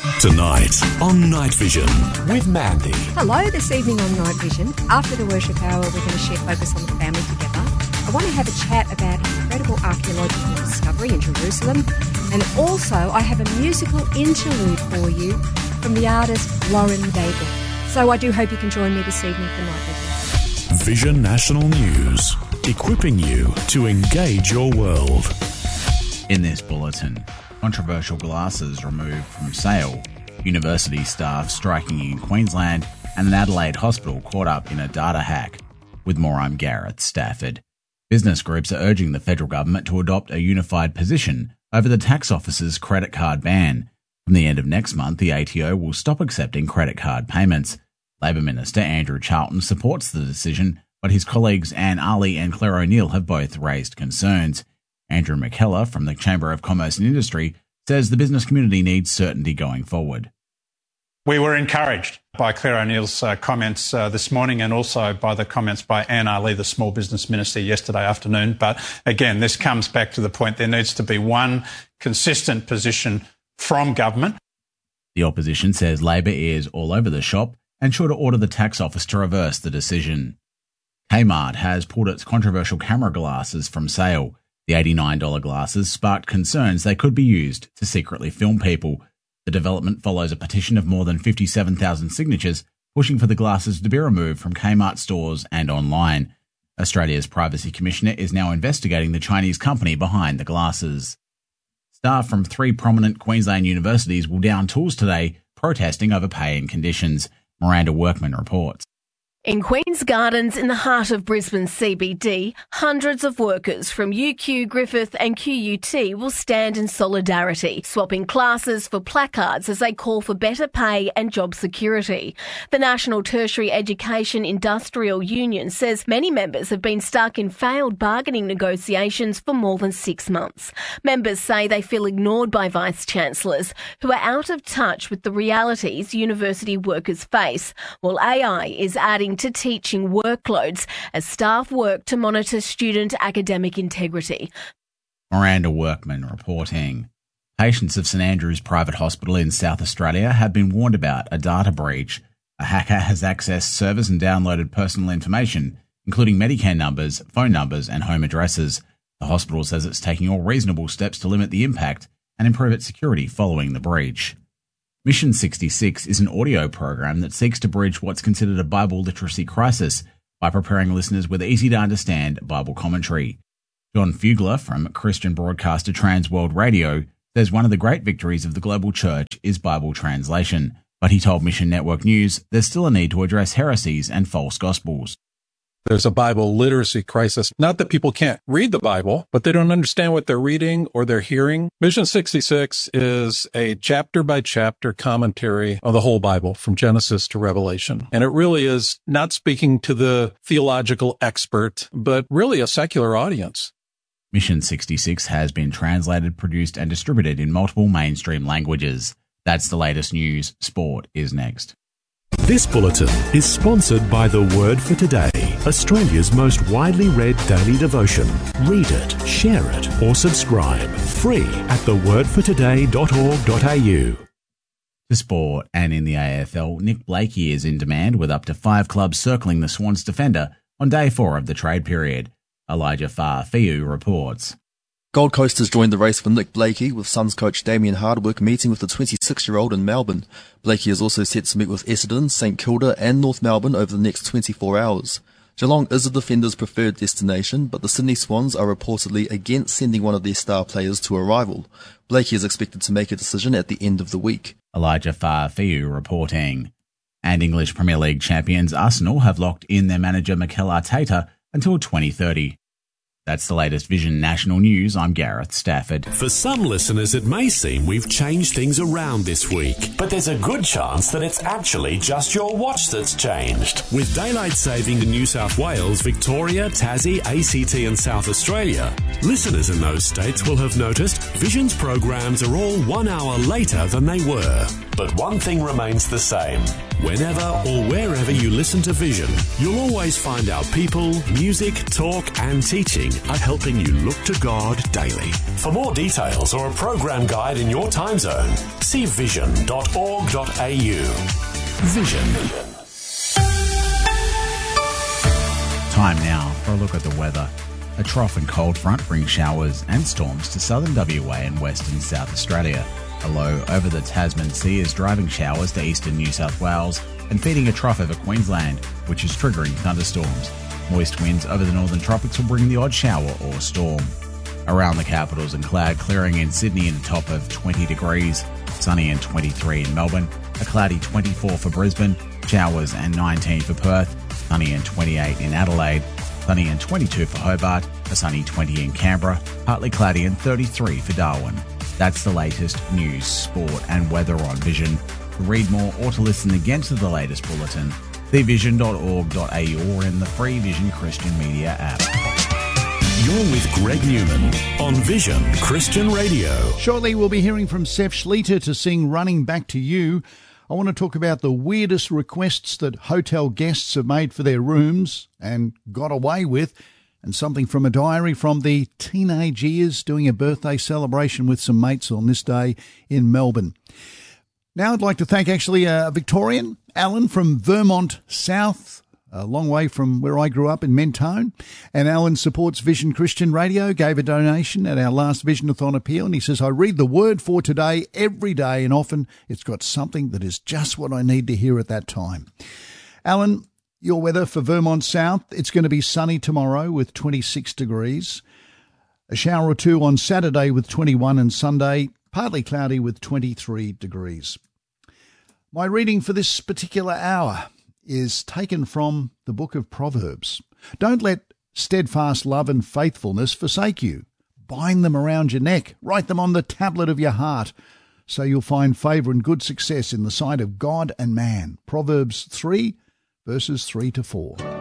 Tonight on Night Vision with Mandy. Hello, this evening on Night Vision. After the worship hour, we're going to share Focus on the Family together. I want to have a chat about an incredible archaeological discovery in Jerusalem. And also, I have a musical interlude for you from the artist Lauren Daigle. So I do hope you can join me this evening for Night Vision. Vision National News, equipping you to engage your world. In this bulletin, controversial glasses removed from sale, university staff striking in Queensland, and an Adelaide hospital caught up in a data hack. With more, I'm Gareth Stafford. Business groups are urging the federal government to adopt a unified position over the tax office's credit card ban. From the end of next month, the ATO will stop accepting credit card payments. Labor Minister Andrew Charlton supports the decision, but his colleagues Anne Ali and Claire O'Neill have both raised concerns. Andrew McKellar from the Chamber of Commerce and Industry says the business community needs certainty going forward. We were encouraged by Claire O'Neill's comments this morning and also by the comments by Anne Ali, the Small Business Minister, yesterday afternoon. But again, this comes back to the point there needs to be one consistent position from government. The opposition says Labor is all over the shop and should order the tax office to reverse the decision. Kmart has pulled its controversial camera glasses from sale. The $89 glasses sparked concerns they could be used to secretly film people. The development follows a petition of more than 57,000 signatures pushing for the glasses to be removed from Kmart stores and online. Australia's Privacy Commissioner is now investigating the Chinese company behind the glasses. Staff from 3 prominent Queensland universities will down tools today, protesting over pay and conditions. Miranda Workman reports. In Queen's Gardens, in the heart of Brisbane's CBD, hundreds of workers from UQ, Griffith and QUT will stand in solidarity, swapping classes for placards as they call for better pay and job security. The National Tertiary Education Industrial Union says many members have been stuck in failed bargaining negotiations for more than 6 months. Members say they feel ignored by Vice-Chancellors who are out of touch with the realities university workers face, while AI is adding to teaching workloads as staff work to monitor student academic integrity. Miranda Workman reporting. Patients of St Andrew's Private Hospital in South Australia have been warned about a data breach. A hacker has accessed servers and downloaded personal information, including Medicare numbers, phone numbers and home addresses. The hospital says it's taking all reasonable steps to limit the impact and improve its security following the breach. Mission 66 is an audio program that seeks to bridge what's considered a Bible literacy crisis by preparing listeners with easy-to-understand Bible commentary. John Fugler from Christian broadcaster Trans World Radio says one of the great victories of the global church is Bible translation, but he told Mission Network News there's still a need to address heresies and false gospels. There's a Bible literacy crisis. Not that people can't read the Bible, but they don't understand what they're reading or they're hearing. Mission 66 is a chapter-by-chapter commentary of the whole Bible from Genesis to Revelation. And it really is not speaking to the theological expert, but really a secular audience. Mission 66 has been translated, produced and distributed in multiple mainstream languages. That's the latest news. Sport is next. This bulletin is sponsored by The Word for Today, Australia's most widely read daily devotion. Read it, share it, or subscribe. Free at thewordfortoday.org.au. To sport, and in the AFL, Nick Blakey is in demand with up to 5 clubs circling the Swans defender on day 4 of the trade period. Elijah Fa'afeu reports. Gold Coast has joined the race for Nick Blakey, with Suns coach Damien Hardwick meeting with the 26-year-old in Melbourne. Blakey is also set to meet with Essendon, St Kilda and North Melbourne over the next 24 hours. Geelong is the defender's preferred destination, but the Sydney Swans are reportedly against sending one of their star players to a rival. Blakey is expected to make a decision at the end of the week. Elijah Fa'afeu reporting. And English Premier League champions Arsenal have locked in their manager Mikel Arteta until 2030. That's the latest Vision National News. I'm Gareth Stafford. For some listeners, it may seem we've changed things around this week, but there's a good chance that it's actually just your watch that's changed. With daylight saving in New South Wales, Victoria, Tassie, ACT and South Australia, listeners in those states will have noticed Vision's programs are all 1 hour later than they were. But one thing remains the same. Whenever or wherever you listen to Vision, you'll always find our people, music, talk and teaching are helping you look to God daily. For more details or a program guide in your time zone, see vision.org.au. Vision. Time now for a look at the weather. A trough and cold front brings showers and storms to southern WA and western South Australia. A low over the Tasman Sea is driving showers to eastern New South Wales and feeding a trough over Queensland, which is triggering thunderstorms. Moist winds over the northern tropics will bring the odd shower or storm. Around the capitals and cloud clearing in Sydney in a top of 20 degrees, sunny and 23 in Melbourne, a cloudy 24 for Brisbane, showers and 19 for Perth, sunny and 28 in Adelaide, sunny and 22 for Hobart, a sunny 20 in Canberra, partly cloudy and 33 for Darwin. That's the latest news, sport and weather on Vision. To read more or to listen again to the latest bulletin, see vision.org.au or in the free Vision Christian Media app. You're with Greg Newman on Vision Christian Radio. Shortly we'll be hearing from Seth Schleter to sing Running Back to You. I want to talk about the weirdest requests that hotel guests have made for their rooms and got away with, and something from a diary from the teenage years doing a birthday celebration with some mates on this day in Melbourne. Now I'd like to thank actually a Victorian, Alan from Vermont South, a long way from where I grew up in Mentone. And Alan supports Vision Christian Radio, gave a donation at our last Vision-a-thon appeal. And he says, I read the word for today every day, and often it's got something that is just what I need to hear at that time. Alan, your weather for Vermont South, it's going to be sunny tomorrow with 26 degrees. A shower or two on Saturday with 21, and Sunday partly cloudy with 23 degrees. My reading for this particular hour is taken from the book of Proverbs. Don't let steadfast love and faithfulness forsake you. Bind them around your neck. Write them on the tablet of your heart, so you'll find favour and good success in the sight of God and man. Proverbs 3, verses 3 to 4.